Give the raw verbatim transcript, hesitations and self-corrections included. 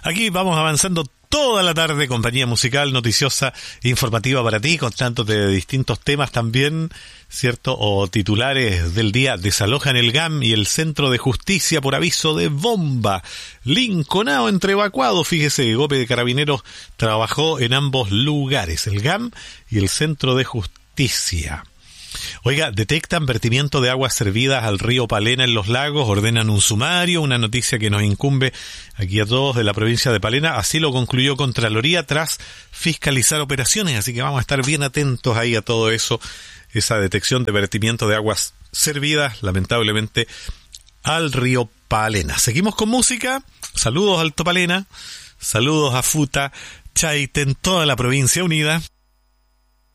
Aquí vamos avanzando toda la tarde, compañía musical, noticiosa, informativa para ti, contándote de distintos temas también, ¿cierto? O titulares del día: desalojan el G A M y el Centro de Justicia por aviso de bomba. Linconao entre evacuados, fíjese, Gope de Carabineros trabajó en ambos lugares, el G A M y el Centro de Justicia. Oiga, detectan vertimiento de aguas servidas al río Palena en Los Lagos, ordenan un sumario, una noticia que nos incumbe aquí a todos de la provincia de Palena. Así lo concluyó Contraloría tras fiscalizar operaciones, así que vamos a estar bien atentos ahí a todo eso, esa detección de vertimiento de aguas servidas, lamentablemente, al río Palena. Seguimos con música. Saludos Alto Palena, saludos a Futa, Chaiten, toda la provincia unida.